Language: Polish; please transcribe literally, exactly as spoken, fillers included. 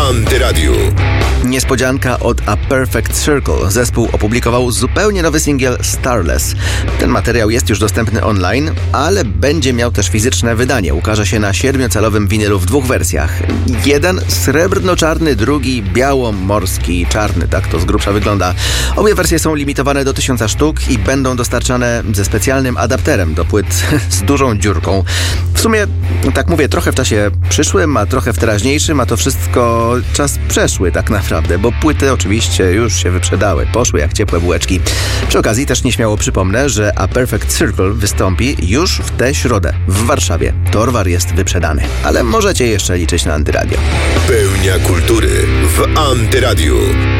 Antyradiu. Niespodzianka od A Perfect Circle. Zespół opublikował zupełnie nowy singiel Starless. Ten materiał jest już dostępny online, ale będzie miał też fizyczne wydanie. Ukaże się na siedmiocalowym winylu w dwóch wersjach. Jeden srebrno-czarny, drugi biało-morski czarny. Tak to z grubsza wygląda. Obie wersje są limitowane do tysiąca sztuk i będą dostarczane ze specjalnym adapterem do płyt z dużą dziurką. W sumie, tak mówię, trochę w czasie przyszłym, a trochę w teraźniejszym, a to wszystko czas przeszły tak naprawdę, bo płyty oczywiście już się wyprzedały, poszły jak ciepłe bułeczki. Przy okazji też nieśmiało przypomnę, że A Perfect Circle wystąpi już w tę środę w Warszawie. Torwar jest wyprzedany, ale możecie jeszcze liczyć na Antyradio. Pełnia kultury w Antyradiu.